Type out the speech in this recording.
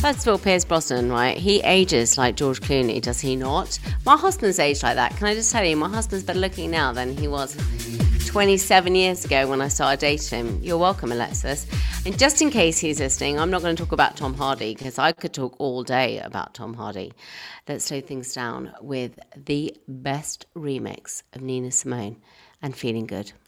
First of all, Pierce Brosnan, right? He ages like George Clooney, does he not? My husband's aged like that. Can I just tell you, my husband's better looking now than he was 27 years ago when I started dating him. You're welcome, Alexis. And just in case he's listening, I'm not going to talk about Tom Hardy because I could talk all day about Tom Hardy. Let's slow things down with the best remix of Nina Simone and Feeling Good.